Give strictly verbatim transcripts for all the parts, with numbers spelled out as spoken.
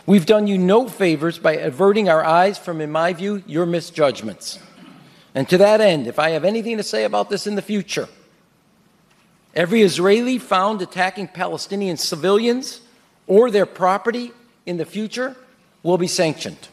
We've done you no favors by averting our eyes from, in my view, your misjudgments. And to that end, if I have anything to say about this in the future, every Israeli found attacking Palestinian civilians or their property in the future will be sanctioned.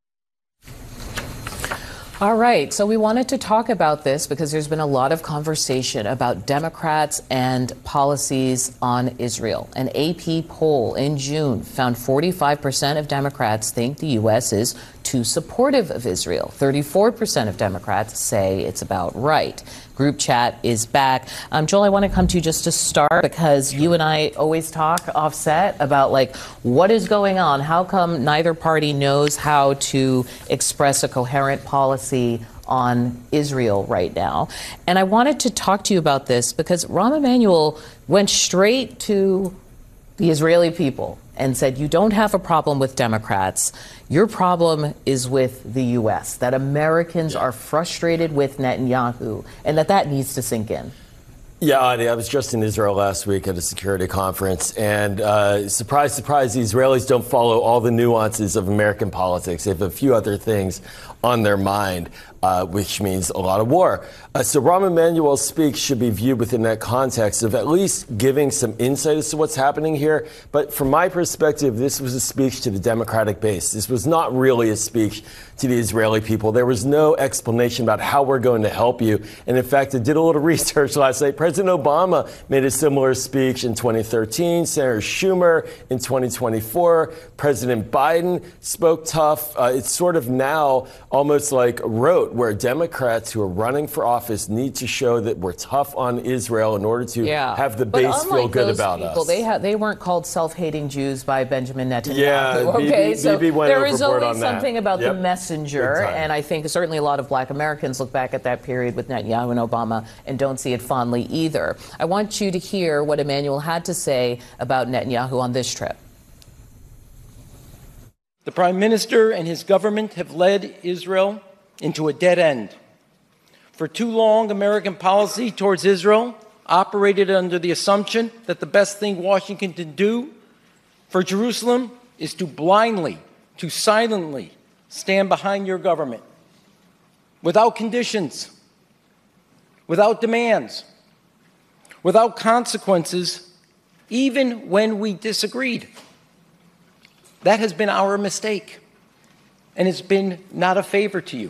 All right. So we wanted to talk about this because there's been a lot of conversation about Democrats and policies on Israel. An A P poll in June found forty-five percent of Democrats think the U S is too supportive of Israel. thirty-four percent of Democrats say it's about right. Group chat is back. Um, Joel, I want to come to you just to start because you and I always talk offset about like what is going on. How come neither party knows how to express a coherent policy on Israel right now? And I wanted to talk to you about this because Rahm Emanuel went straight to the Israeli people and said, you don't have a problem with Democrats. Your problem is with the U S, that Americans are frustrated with Netanyahu, and that that needs to sink in. Yeah, Adi, I was just in Israel last week at a security conference, and uh, surprise, surprise, the Israelis don't follow all the nuances of American politics. They have a few other things on their mind, uh, which means a lot of war. Uh, so Rahm Emanuel's speech should be viewed within that context of at least giving some insight as to what's happening here. But from my perspective, this was a speech to the Democratic base. This was not really a speech to the Israeli people. There was no explanation about how we're going to help you. And in fact, I did a little research last night. President Obama made a similar speech in twenty thirteen. Senator Schumer in twenty twenty-four. President Biden spoke tough. Uh, it's sort of now almost like rote, where Democrats who are running for office need to show that we're tough on Israel in order to yeah. have the base feel good those about people, us. They, ha- they weren't called self-hating Jews by Benjamin Netanyahu. Yeah, okay, B B, so B B went there is overboard always on something that. about Yep. the messenger, and I think certainly a lot of black Americans look back at that period with Netanyahu and Obama and don't see it fondly either. I want you to hear what Emanuel had to say about Netanyahu on this trip. The Prime Minister and his government have led Israel into a dead end. For too long, American policy towards Israel operated under the assumption that the best thing Washington can do for Jerusalem is to blindly, to silently stand behind your government, without conditions, without demands, without consequences, even when we disagreed. That has been our mistake, and it's been not a favor to you.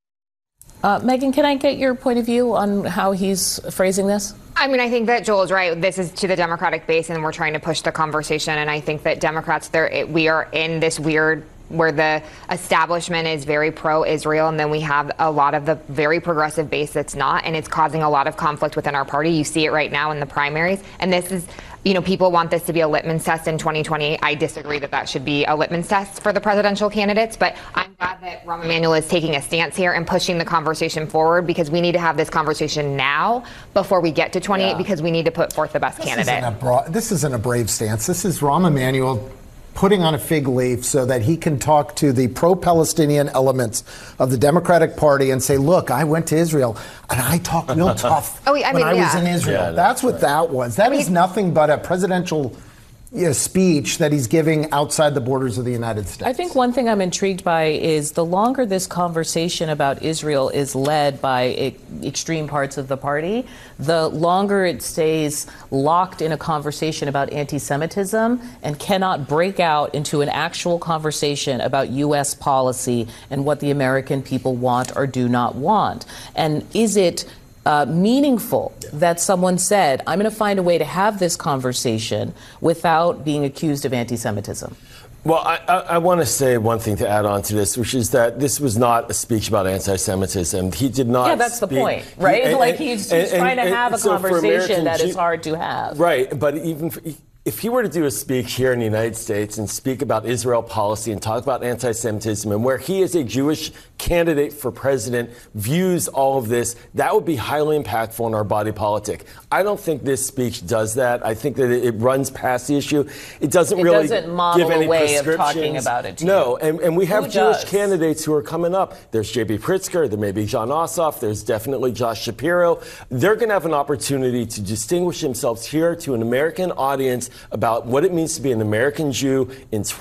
Uh, Megan, can I get your point of view on how he's phrasing this? I mean, I think that Joel's right. This is to the Democratic base, and we're trying to push the conversation. And I think that Democrats, they're, we are in this weird where the establishment is very pro-Israel, and then we have a lot of the very progressive base that's not, and it's causing a lot of conflict within our party. You see it right now in the primaries, and this is, you know, people want this to be a litmus test in twenty twenty. I disagree that that should be a litmus test for the presidential candidates, but I'm glad that Rahm Emanuel is taking a stance here and pushing the conversation forward, because we need to have this conversation now before we get to twenty-eight, yeah. because we need to put forth the best this candidate. Isn't a bra- this isn't a brave stance. This is Rahm Emanuel putting on a fig leaf so that he can talk to the pro-Palestinian elements of the Democratic Party and say, look, I went to Israel and I talked real tough oh, I mean, when I yeah. was in Israel. Yeah, that's, that's what right. that was. That I mean, is nothing but a presidential you know, speech that he's giving outside the borders of the United States. I think one thing I'm intrigued by is the longer this conversation about Israel is led by e- extreme parts of the party, the longer it stays locked in a conversation about anti-Semitism and cannot break out into an actual conversation about U S policy and what the American people want or do not want. And is it Uh, meaningful that someone said, I'm going to find a way to have this conversation without being accused of anti-Semitism? Well, I, I, I want to say one thing to add on to this, which is that this was not a speech about anti-Semitism. He did not. Yeah, that's speak, the point, right? He, and, like he's, he's and, trying and, to have a so conversation that Jew- is hard to have. Right, but even for, if he were to do a speech here in the United States and speak about Israel policy and talk about anti-Semitism, and where he as a Jewish candidate for president views all of this, that would be highly impactful in our body politic. I don't think this speech does that. I think that it, it runs past the issue. It doesn't it really doesn't model give any a way of prescriptions. talking about it to No, and, and we have Who Jewish does? candidates who are coming up. There's J B Pritzker, there may be John Ossoff, there's definitely Josh Shapiro. They're going to have an opportunity to distinguish themselves here to an American audience about what it means to be an American Jew in